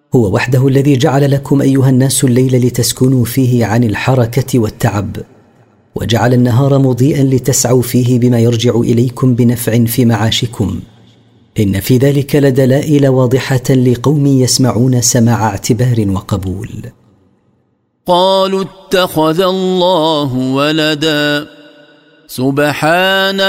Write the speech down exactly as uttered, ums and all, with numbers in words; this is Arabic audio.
هو وحده الذي جعل لكم أيها الناس الليل لتسكنوا فيه عن الحركة والتعب، وجعل النهار مضيئا لتسعوا فيه بما يرجع إليكم بنفع في معاشكم. إن في ذلك لدلائل واضحة لقوم يسمعون سماع اعتبار وقبول. قالوا اتخذ الله ولدا سبحانه